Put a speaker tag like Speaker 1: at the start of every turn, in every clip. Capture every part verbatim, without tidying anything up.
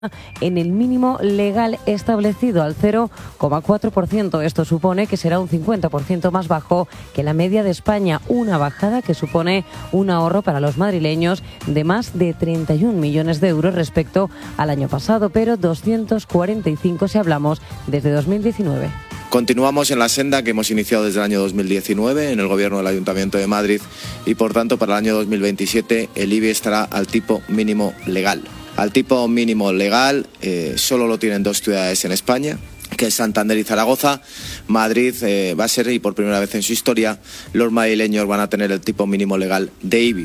Speaker 1: en el mínimo legal establecido al cero coma cuatro por ciento. Esto supone que será un cincuenta por ciento más bajo que la media de España, una bajada que supone un ahorro para los madrileños de más de treinta y un millones de euros respecto al año pasado, pero doscientos cuarenta y cinco si hablamos desde dos mil diecinueve.
Speaker 2: Continuamos en la senda que hemos iniciado desde el año dos mil diecinueve en el Gobierno del Ayuntamiento de Madrid y, por tanto, para el año dos mil veintisiete el I B I estará al tipo mínimo legal. Al tipo mínimo legal eh, solo lo tienen dos ciudades en España, que es Santander y Zaragoza. Madrid eh, va a ser, y por primera vez en su historia, los madrileños van a tener el tipo mínimo legal de I B I.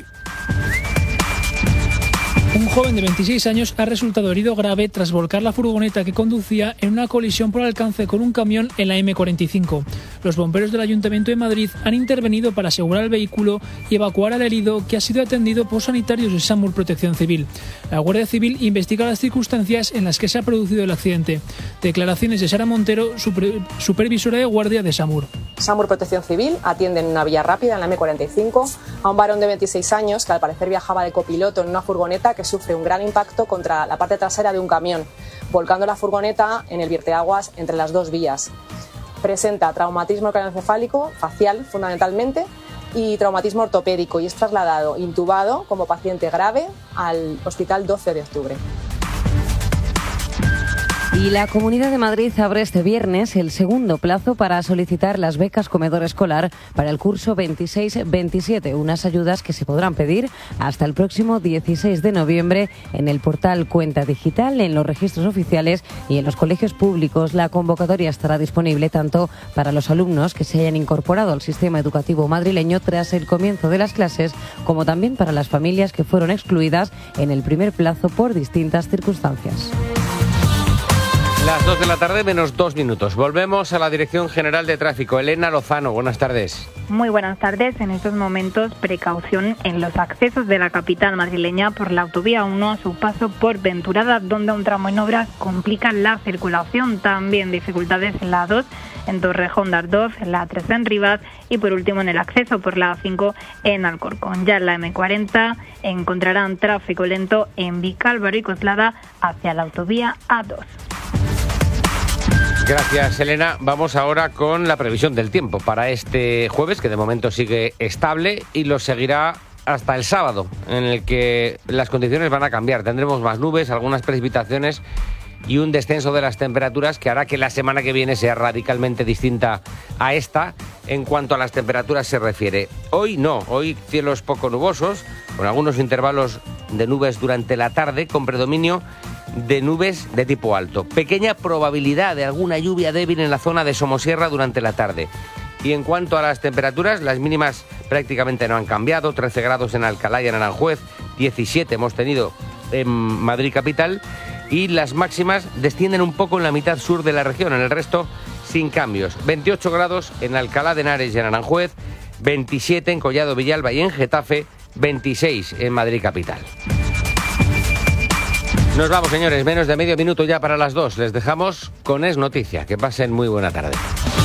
Speaker 3: Un joven de veintiséis años ha resultado herido grave tras volcar la furgoneta que conducía en una colisión por alcance con un camión en la eme cuarenta y cinco. Los bomberos del Ayuntamiento de Madrid han intervenido para asegurar el vehículo y evacuar al herido, que ha sido atendido por sanitarios de SAMUR Protección Civil. La Guardia Civil investiga las circunstancias en las que se ha producido el accidente. Declaraciones de Sara Montero, super, supervisora de guardia de SAMUR.
Speaker 4: SAMUR Protección Civil atiende en una vía rápida en la eme cuarenta y cinco a un varón de veintiséis años que al parecer viajaba de copiloto en una furgoneta que sufre un gran impacto contra la parte trasera de un camión, volcando la furgoneta en el vierteaguas entre las dos vías. Presenta traumatismo craneoencefálico, facial fundamentalmente, y traumatismo ortopédico, y es trasladado intubado como paciente grave al Hospital doce de octubre.
Speaker 1: Y la Comunidad de Madrid abre este viernes el segundo plazo para solicitar las becas comedor escolar para el curso veintiséis veintisiete, unas ayudas que se podrán pedir hasta el próximo dieciséis de noviembre en el portal Cuenta Digital, en los registros oficiales y en los colegios públicos. La convocatoria estará disponible tanto para los alumnos que se hayan incorporado al sistema educativo madrileño tras el comienzo de las clases, como también para las familias que fueron excluidas en el primer plazo por distintas circunstancias.
Speaker 5: Las dos de la tarde menos dos minutos. Volvemos a la Dirección General de Tráfico. Elena Lozano, buenas tardes.
Speaker 6: Muy buenas tardes. En estos momentos, precaución en los accesos de la capital madrileña por la autovía uno a su paso por Venturada, donde un tramo en obras complica la circulación. También dificultades en la dos, en Torrejón de Ardoz, en la tres en Rivas y por último en el acceso por la cinco en Alcorcón. Ya en la eme cuarenta encontrarán tráfico lento en Vicálvaro y Coslada hacia la autovía a dos.
Speaker 5: Gracias, Elena. Vamos ahora con la previsión del tiempo para este jueves, que de momento sigue estable y lo seguirá hasta el sábado, en el que las condiciones van a cambiar. Tendremos más nubes, algunas precipitaciones y un descenso de las temperaturas que hará que la semana que viene sea radicalmente distinta a esta en cuanto a las temperaturas se refiere. Hoy no, hoy cielos poco nubosos, con algunos intervalos de nubes durante la tarde, con predominio de nubes de tipo alto. Pequeña probabilidad de alguna lluvia débil en la zona de Somosierra durante la tarde. Y en cuanto a las temperaturas, las mínimas prácticamente no han cambiado. trece grados en Alcalá y en Aranjuez, diecisiete hemos tenido en Madrid capital. Y las máximas descienden un poco en la mitad sur de la región, en el resto sin cambios. veintiocho grados en Alcalá de Henares y en Aranjuez, veintisiete en Collado Villalba y en Getafe, veintiséis en Madrid capital. Nos vamos, señores, menos de medio minuto ya para las dos. Les dejamos con Es Noticia. Que pasen muy buena tarde.